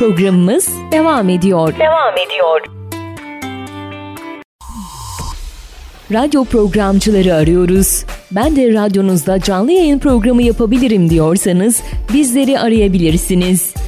Programımız devam ediyor. Radyo programcıları arıyoruz. Ben de radyonuzda canlı yayın programı yapabilirim diyorsanız bizleri arayabilirsiniz.